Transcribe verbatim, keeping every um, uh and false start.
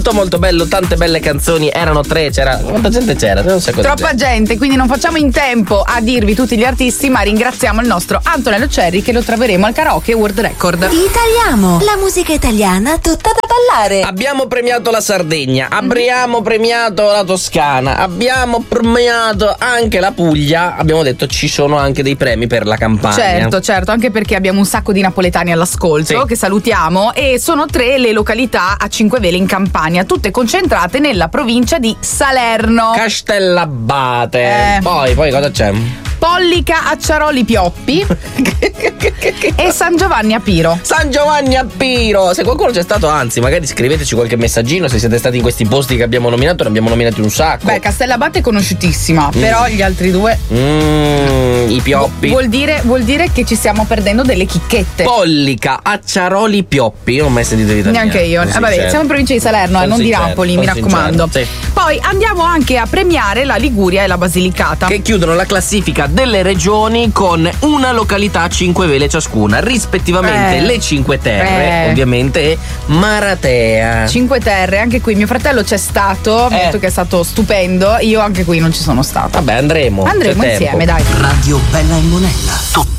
molto bello, tante belle canzoni, erano tre, c'era quanta gente c'era? Non so Troppa gente. gente, quindi non facciamo in tempo a dirvi tutti gli artisti, ma ringraziamo il nostro Antonello Cerri che lo troveremo al Karaoke World Record. Italiamo, la musica italiana tutta da ballare. Abbiamo premiato la Sardegna, abbiamo premiato la Toscana, abbiamo premiato anche la Puglia, abbiamo detto ci sono anche dei premi per la Campania. Certo, certo, anche perché abbiamo un sacco di napoletani all'ascolto, sì, che salutiamo, e sono tre le località a cinque vele in Campania, tutte concentrate nella provincia di Salerno, Castellabate. Eh. Poi, poi cosa c'è? Pollica, Acciaroli, Pioppi e San Giovanni a Piro. San Giovanni a Piro. Se qualcuno c'è stato, anzi, magari scriveteci qualche messaggino se siete stati in questi posti che abbiamo nominato, ne abbiamo nominati un sacco. Beh, Castellabate è conosciutissima, mm. però gli altri due mm, i Pioppi vuol dire, vuol dire che ci stiamo perdendo delle chicchette. Pollica, Acciaroli, Pioppi. Io non ho mai sentito l'italiano. Neanche io. Ah, vabbè, siamo in provincia di Salerno, eh, non sincero, di Napoli, mi raccomando. Sì. Poi andiamo anche a premiare la Liguria e la Basilicata, che chiudono la classifica delle regioni con una località a cinque vele ciascuna, rispettivamente eh. le Cinque Terre, eh. ovviamente, e Maratea. Cinque Terre, anche qui mio fratello c'è stato, mi ha eh. detto che è stato stupendo, io anche qui non ci sono stata. Vabbè, andremo. Andremo insieme, dai. Radio Bella e Monella. Tutto